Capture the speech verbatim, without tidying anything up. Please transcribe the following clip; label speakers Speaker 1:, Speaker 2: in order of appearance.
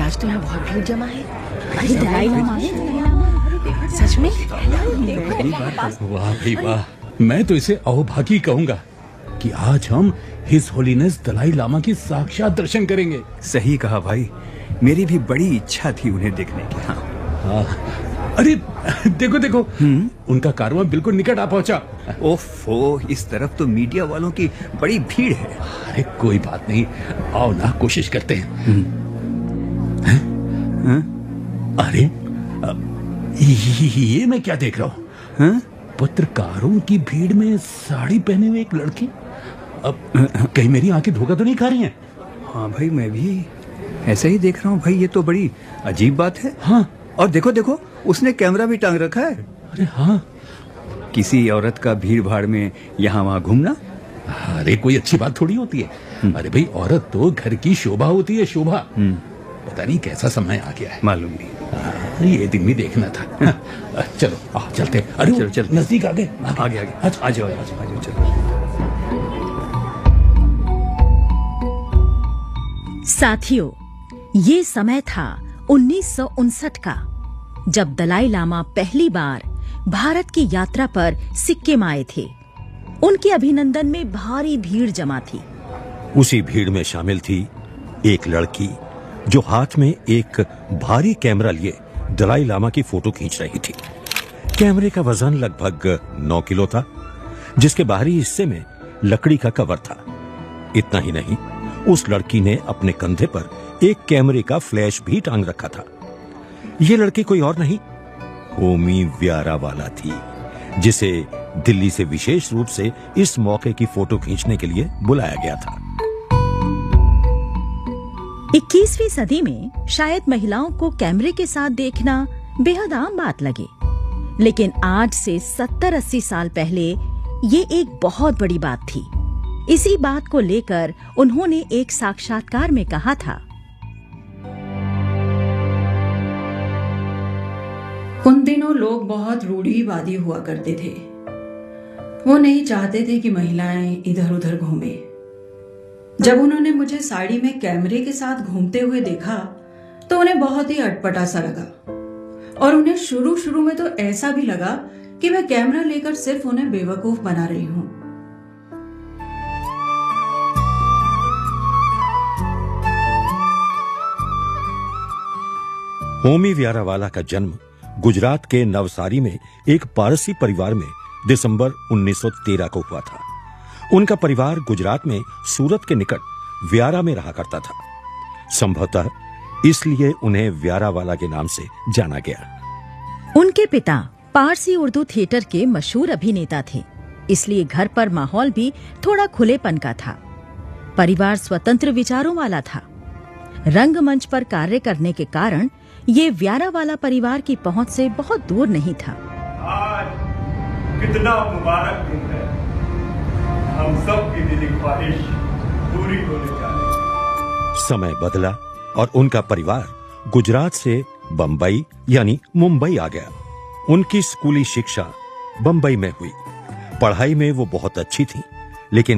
Speaker 1: आज तो यहाँ बहुत भीड़ जमा है। अरे दलाई लामा सच में?
Speaker 2: वाह भाई वाह, मैं तो इसे अहोभागी कहूंगा कि आज हम हिज होलीनेस दलाई लामा की साक्षात दर्शन करेंगे।
Speaker 3: सही कहा भाई, मेरी भी बड़ी इच्छा थी उन्हें देखने की। हाँ,
Speaker 2: हाँ। अरे देखो देखो, उनका कारवां बिल्कुल निकट आ पहुंचा।
Speaker 3: ओफो, इस तरफ तो मीडिया वालों की बड़ी भीड़ है।
Speaker 2: अरे कोई बात नहीं, आओ ना, कोशिश करते हैं। हैं? हैं? अरे ये मैं क्या देख रहा हूँ? पत्रकारों की भीड़ में साड़ी पहने हुए एक लड़की। अब कहीं मेरी आंखें धोखा तो नहीं खा रही हैं?
Speaker 3: हाँ भाई, मैं भी ऐसे ही देख रहा हूँ भाई, ये तो बड़ी अजीब बात है।
Speaker 2: हाँ,
Speaker 3: और देखो देखो, उसने कैमरा भी टांग रखा है।
Speaker 2: अरे हाँ,
Speaker 3: किसी औरत का भीड़ भाड़ में यहाँ वहाँ घूमना,
Speaker 2: अरे कोई अच्छी बात थोड़ी होती है। अरे भाई, औरत तो घर की शोभा होती है, शोभा। पता नहीं कैसा समय आ गया है,
Speaker 3: मालूम नहीं।
Speaker 2: ये दिन भी देखना था। चलो आ, चलते। अरे
Speaker 3: चलो चलो,
Speaker 2: नजदीक आ गए,
Speaker 3: आगे आगे आ जाओ, आ जाओ, चलो।
Speaker 4: साथियों, ये समय था उन्नीस सौ उनसठ का, जब दलाई लामा पहली बार भारत की यात्रा पर सिक्किम आए थे। उनके अभिनंदन में भारी भीड़ जमा थी।
Speaker 5: उसी भीड़ में शामिल थी एक लड़की जो हाथ में एक भारी कैमरा लिए दलाई लामा की फोटो खींच रही थी। कैमरे का वजन लगभग नौ किलो था, जिसके बाहरी हिस्से में लकड़ी का कवर था। इतना ही नहीं, उस लड़की ने अपने कंधे पर एक कैमरे का फ्लैश भी टांग रखा था। ये लड़की कोई और नहीं, होमी व्यारावाला थी, जिसे दिल्ली से विशेष रूप से इस मौके की फोटो खींचने के लिए बुलाया गया था।
Speaker 4: इक्कीसवीं सदी में शायद महिलाओं को कैमरे के साथ देखना बेहद आम बात लगे, लेकिन आज से सत्तर अस्सी साल पहले ये एक बहुत बड़ी बात थी। इसी बात को लेकर उन्होंने एक साक्षात्कार में कहा था,
Speaker 6: उन दिनों लोग बहुत रूढ़िवादी हुआ करते थे। वो नहीं चाहते थे कि महिलाएं इधर उधर घूमें। जब उन्होंने मुझे साड़ी में कैमरे के साथ घूमते हुए देखा तो उन्हें बहुत ही अटपटा सा लगा, और उन्हें शुरू शुरू में तो ऐसा भी लगा कि मैं कैमरा लेकर सिर्फ उन्हें बेवकूफ बना रही हूं।
Speaker 5: होमी व्यारावाला का जन्म गुजरात के नवसारी में एक पारसी परिवार में दिसंबर उन्नीस सौ तेरह को हुआ था। उनका परिवार गुजरात में सूरत के निकट व्यारा में रहा करता था। संभवतः इसलिए उन्हें व्यारावाला के नाम से जाना गया।
Speaker 4: उनके पिता पारसी उर्दू थिएटर के मशहूर अभिनेता थे, इसलिए घर पर माहौल भी थोड़ा खुलेपन का था। परिवार स्वतंत्र विचारों वाला था। रंगमंच पर कार्य करने के कारण ये व्यारावाला परिवार की पहुंच से बहुत दूर नहीं था।
Speaker 7: आज कितना मुबारक दिन है, हम सब की दिली ख्वाहिश पूरी होने जा रही है।
Speaker 5: समय बदला और उनका परिवार गुजरात से बंबई यानी मुंबई आ गया। उनकी स्कूली शिक्षा बंबई में हुई। पढ़ाई में वो बहुत अच्छी थी, लेकिन